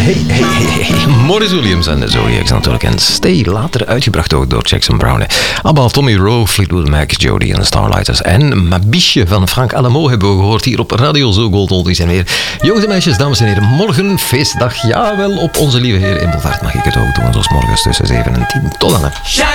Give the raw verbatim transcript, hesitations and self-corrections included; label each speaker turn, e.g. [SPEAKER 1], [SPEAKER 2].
[SPEAKER 1] hey, hey, hey, hey. Maurice Williams en de Zodiacs natuurlijk. En Stay, later uitgebracht ook door Jackson Browne. Abba, Tommy Rowe, Fleetwood Mac, Jody en de Starlighters. En Mabiche van Frank Alamo hebben we gehoord hier op Radio Zo Gold Oldies en weer. Jongens en meisjes, dames en heren, morgen feestdag. Jawel, op onze lieve Heer in Boulevard mag ik het ook doen. Zoals morgens tussen zeven en tien. Tot dan. Hè.